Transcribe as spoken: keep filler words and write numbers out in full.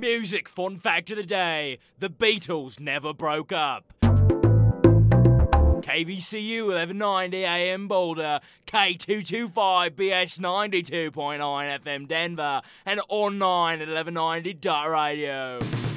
Music fun fact of the day. The Beatles never broke up. K V C U eleven ninety A M Boulder, K two twenty-five B S ninety-two point nine F M Denver, and online at eleven ninety dot radio.